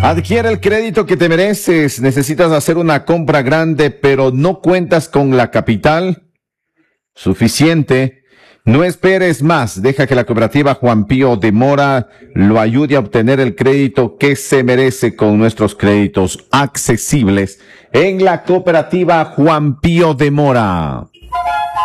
Adquiere el crédito que te mereces. ¿Necesitas hacer una compra grande, pero no cuentas con la capital suficiente? No esperes más. Deja que la cooperativa Juan Pío de Mora lo ayude a obtener el crédito que se merece con nuestros créditos accesibles en la cooperativa Juan Pío de Mora.